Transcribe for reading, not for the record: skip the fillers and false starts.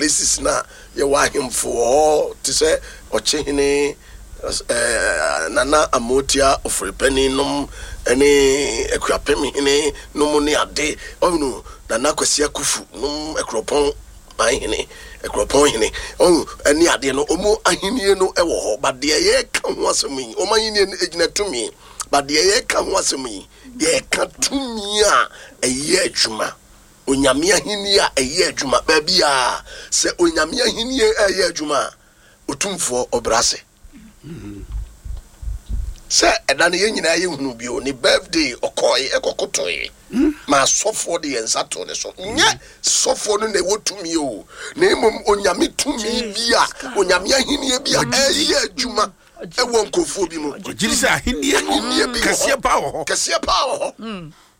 places na ye wa himfo te say ochehene nana amotia ofrepani nom ene ekuapemi hene nom ne ade onu nana kwasi akufu nom ekropon mahene ekropon hene onu ene ade no omo ahenie no ewo ho bade ye ka ho asemi omo ahenie no ejina tumi bade ye ka ho asemi ye ka tumi a eye adwuma onyame ahenie a eye adwuma ba bia se onyame ahenie eye adwuma otumfo obrase se edane ye nyina ye hunu bio ni birthday okoy ekokotoy ma sofo de ensato ne so nye sofo no na wotumi o na emom onyame tumi bia onyame ahenie bia eye adwuma ewo nkofo bi mu jiri se ahenie kase pa ho